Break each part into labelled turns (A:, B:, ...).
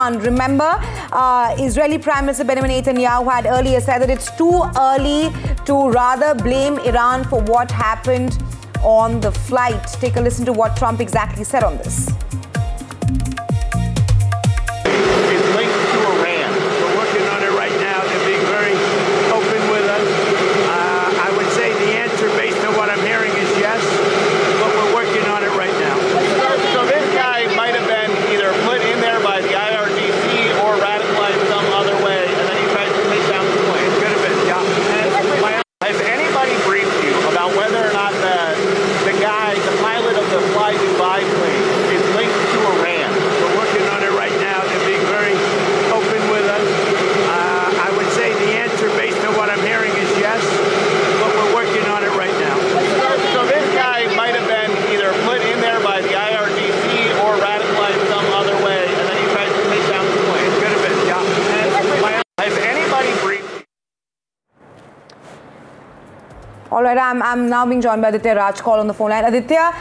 A: And remember, Israeli Prime Minister Benjamin Netanyahu had earlier said that it's too early to rather blame Iran for what happened on the flight. Take a listen to what Trump exactly said on this.
B: It's linked to Iran. We're working on it right now. They're being very open with us. I would say the answer, based on what I'm hearing, is yes, but we're working on it right now. So this guy might have been either put in there by the IRGC or radicalized some other way, and then he tries to take down the plane. Could have been, yeah. Has anybody briefed you about whether or not the pilot of the Fly Dubai plane is linked to Iran? We're working on it right now. They're being very open with us. I would say the answer, based on what I'm hearing, is yes, but we're working on it right now. So this guy might have been either put in there by the IRGC or radicalized some other way, and then he tries to take down the plane. Could have been, yeah. Has anybody briefed you?
A: All right, I'm now being joined by Aditya Rajkol on the phone line. Aditya,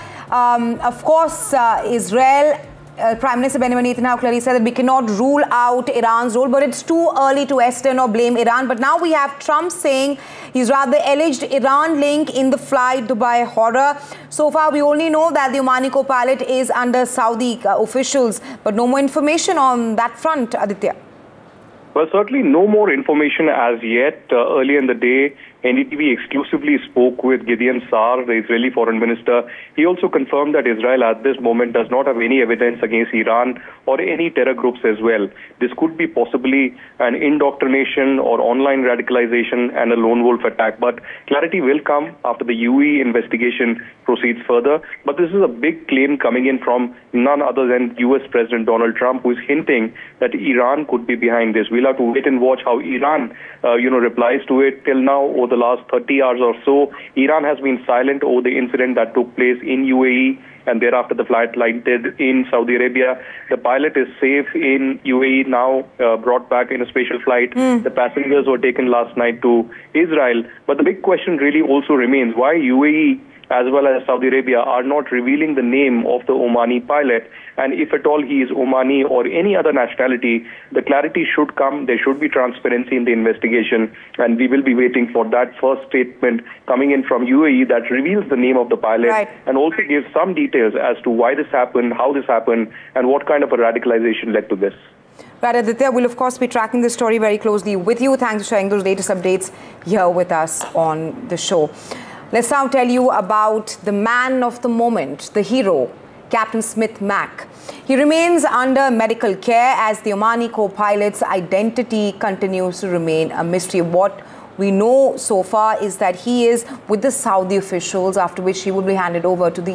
A: of course, Israel, Prime Minister Benjamin Netanyahu clearly said that we cannot rule out Iran's role, but it's too early to estimate or blame Iran. But now we have Trump saying he's rather alleged Iran link in the Fly Dubai horror. So far, we only know that the Omani co-pilot is under Saudi officials, but no more information on that front, Aditya.
C: Well, certainly no more information as yet. Earlier in the day, NDTV exclusively spoke with Gideon Saar, the Israeli foreign minister. He also confirmed that Israel at this moment does not have any evidence against Iran or any terror groups as well. This could be possibly an indoctrination or online radicalization and a lone wolf attack. But clarity will come after the UAE investigation proceeds further. But this is a big claim coming in from none other than US President Donald Trump, who is hinting that Iran could be behind this. We'll have to wait and watch how Iran, replies to it. Till now, over the last 30 hours or so, Iran has been silent over the incident that took place in UAE, and thereafter the flight landed in Saudi Arabia. The pilot is safe in UAE now, brought back in a special flight. The passengers were taken last night to Israel. But the big question really also remains why UAE as well as Saudi Arabia are not revealing the name of the Omani pilot. And if at all he is Omani or any other nationality, the clarity should come. There should be transparency in the investigation. And we will be waiting for that first statement coming in from UAE that reveals the name of the pilot and also gives some details as to why this happened, how this happened, and what kind of a radicalization led to this.
A: Right, Aditya, we'll of course be tracking this story very closely with you. Thanks for sharing those latest updates here with us on the show. Let's now tell you about the man of the moment, the hero, Captain Smith Mac. He remains under medical care as the Omani co-pilot's identity continues to remain a mystery. What we know so far is that he is with the Saudi officials, after which he will be handed over to the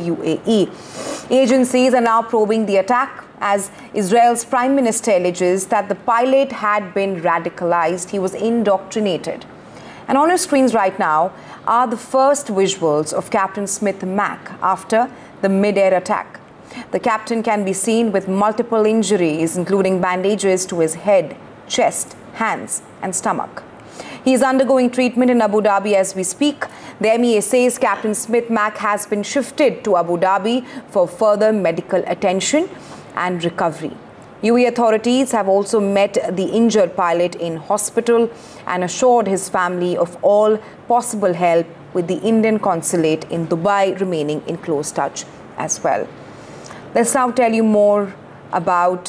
A: UAE. Agencies are now probing the attack as Israel's Prime Minister alleges that the pilot had been radicalized. He was indoctrinated. And on your screens right now are the first visuals of Captain Smith Mac after the mid-air attack. The captain can be seen with multiple injuries, including bandages to his head, chest, hands, and stomach. He is undergoing treatment in Abu Dhabi as we speak. The MEA says Captain Smith Mac has been shifted to Abu Dhabi for further medical attention and recovery. UAE authorities have also met the injured pilot in hospital and assured his family of all possible help, with the Indian consulate in Dubai remaining in close touch as well. Let's now tell you more about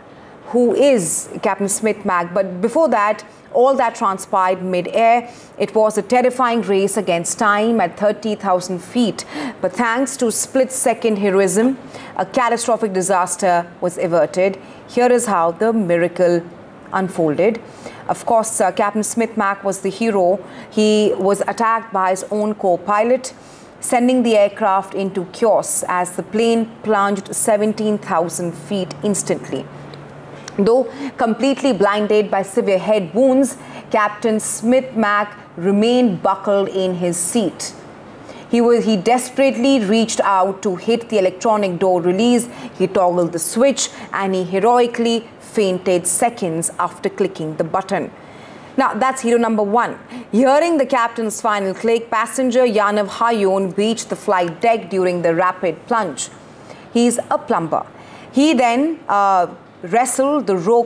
A: who is Captain Smith Mac. But before that, all that transpired mid-air. It was a terrifying race against time at 30,000 feet. But thanks to split-second heroism, a catastrophic disaster was averted. Here is how the miracle unfolded. Of course, Captain Smith Mac was the hero. He was attacked by his own co-pilot, sending the aircraft into chaos as the plane plunged 17,000 feet instantly. Though completely blinded by severe head wounds, Captain Smith Mac remained buckled in his seat. He desperately reached out to hit the electronic door release. He toggled the switch and he heroically fainted seconds after clicking the button. Now, that's hero number one. Hearing the captain's final click, passenger Yaniv Hayoun reached the flight deck during the rapid plunge. He's a plumber. He then wrestled the row